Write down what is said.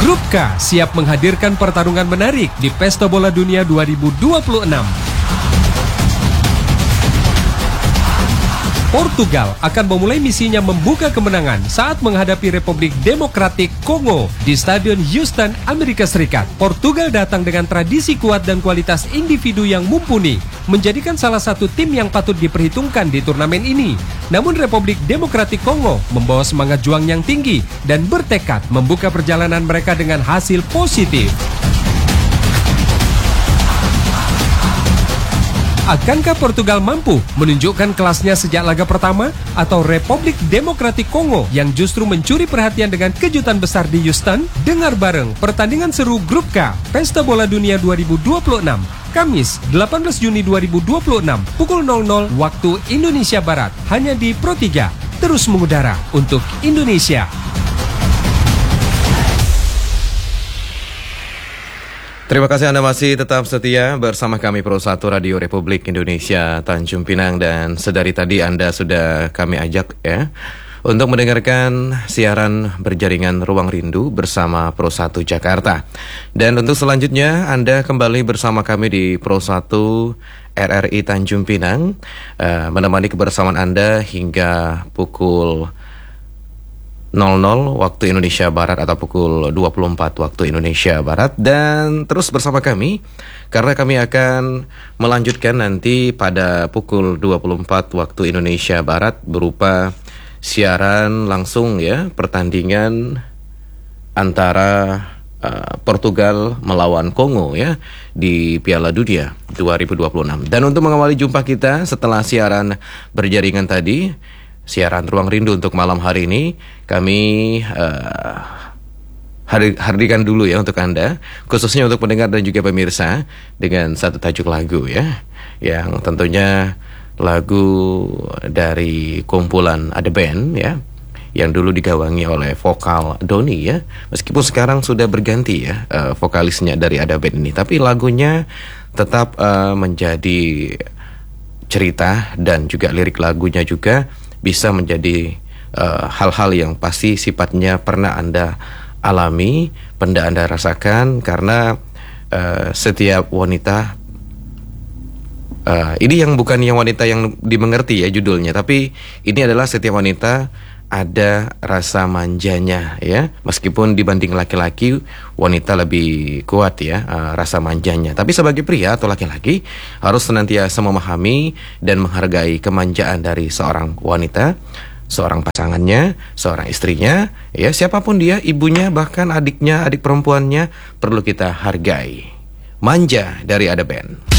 Grup K siap menghadirkan pertarungan menarik di Pesta Bola Dunia 2026. Portugal akan memulai misinya membuka kemenangan saat menghadapi Republik Demokratik Kongo di Stadion Houston, Amerika Serikat. Portugal datang dengan tradisi kuat dan kualitas individu yang mumpuni, menjadikan salah satu tim yang patut diperhitungkan di turnamen ini. Namun Republik Demokratik Kongo membawa semangat juang yang tinggi dan bertekad membuka perjalanan mereka dengan hasil positif. Akankah Portugal mampu menunjukkan kelasnya sejak laga pertama? Atau Republik Demokratik Kongo yang justru mencuri perhatian dengan kejutan besar di Houston? Dengar bareng pertandingan seru Grup K Pesta Bola Dunia 2026 Kamis 18 Juni 2026 pukul 00 waktu Indonesia Barat, hanya di Pro 3, terus mengudara untuk Indonesia. Terima kasih Anda masih tetap setia bersama kami Pro 1 Radio Republik Indonesia Tanjung Pinang, dan sedari tadi Anda sudah kami ajak ya untuk mendengarkan siaran berjaringan Ruang Rindu bersama Pro 1 Jakarta. Dan untuk selanjutnya Anda kembali bersama kami di Pro 1 RRI Tanjung Pinang, menemani kebersamaan Anda hingga pukul 00 waktu Indonesia Barat atau pukul 24 waktu Indonesia Barat. Dan terus bersama kami karena kami akan melanjutkan nanti pada pukul 24 waktu Indonesia Barat berupa siaran langsung ya pertandingan antara Portugal melawan Kongo ya di Piala Dunia 2026. Dan untuk mengawali jumpa kita setelah siaran berjaringan tadi, siaran Ruang Rindu untuk malam hari ini, kami hadirkan dulu ya untuk Anda, khususnya untuk pendengar dan juga pemirsa, dengan satu tajuk lagu ya, yang tentunya lagu dari kumpulan Ada Band ya, yang dulu digawangi oleh vokal Doni ya, meskipun sekarang sudah berganti ya vokalisnya dari Ada Band ini, tapi lagunya tetap menjadi cerita dan juga lirik lagunya juga bisa menjadi hal-hal yang pasti sifatnya pernah Anda alami, pernah Anda rasakan, karena setiap wanita, ini yang bukan yang wanita yang dimengerti ya judulnya, tapi ini adalah setiap wanita ada rasa manjanya ya, meskipun dibanding laki-laki wanita lebih kuat ya rasa manjanya, tapi sebagai pria atau laki-laki harus senantiasa memahami dan menghargai kemanjaan dari seorang wanita, seorang pasangannya, seorang istrinya ya, siapapun dia, ibunya, bahkan adiknya, adik perempuannya, perlu kita hargai. Manja dari Ada Band.